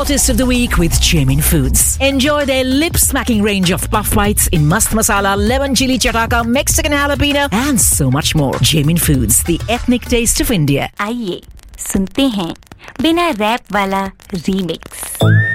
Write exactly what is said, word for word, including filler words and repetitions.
Artist of the Week with Jamin Foods. Enjoy their lip-smacking range of puff bites in mast masala, lemon chili chataka, Mexican jalapeno and so much more. Jamin Foods, the ethnic taste of India. आइए सुनते हैं बिना rap वाला remix.